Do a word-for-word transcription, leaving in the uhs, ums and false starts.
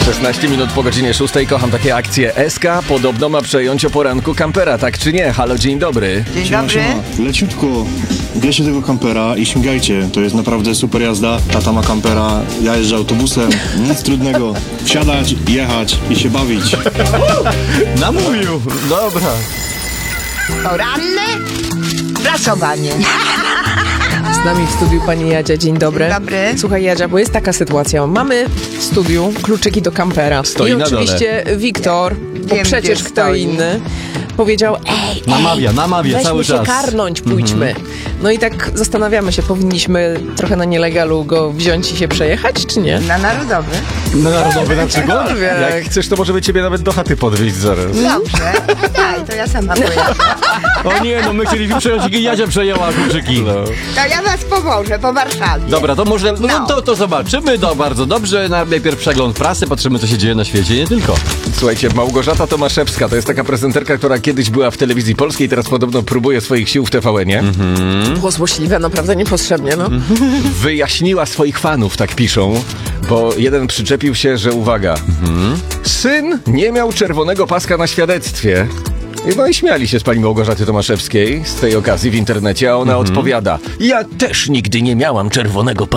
szesnaście minut po godzinie szóstej. Kocham takie akcje. S K podobno ma przejąć o poranku kampera, tak czy nie? Halo, dzień dobry. Dzień Siema, dobry. siema. Leciutko, bierzcie tego kampera i śmigajcie. To jest naprawdę super jazda. Tata ma kampera, ja jeżdżę autobusem. Nic trudnego. Wsiadać, jechać i się bawić. Namówił. Dobra. Poranne prasowanie. Z nami w studiu pani Jadzia, dzień dobry. Dzień dobry. Słuchaj Jadzia, bo jest taka sytuacja. Mamy w studiu kluczyki do kampera. Stoi I na dole. oczywiście Wiktor, bo Wiem, przecież gdzie kto stoi. inny, powiedział, ej, Namawia, namawia weźmy cały się czas. karnąć, pójdźmy. No i tak zastanawiamy się, powinniśmy trochę na nielegalu go wziąć i się przejechać, czy nie? Na narodowy. Na narodowy na przykład? Jak chcesz, to możemy ciebie nawet do chaty podwieźć zaraz. Dobrze. Daj, to ja sama pojadę. O nie, no my chcieliśmy przejąć i Jadzia przejęła kluczyki. No. To ja was powożę po Warszawie. Dobra, to może, no, No. to, to zobaczymy, to bardzo dobrze. Najpierw przegląd prasy, patrzymy co się dzieje na świecie, nie tylko. Słuchajcie, Małgorzata Tomaszewska to jest taka prezenterka, która kiedyś była w telewizji polskiej, teraz podobno próbuje swoich sił w T V N-ie. Było złośliwe, naprawdę niepotrzebnie, no. Wyjaśniła swoich fanów, tak piszą, bo jeden przyczepił się, że uwaga, syn nie miał czerwonego paska na świadectwie. No i śmiali się z pani Małgorzaty Tomaszewskiej z tej okazji w internecie, a ona odpowiada: ja też nigdy nie miałam czerwonego paska.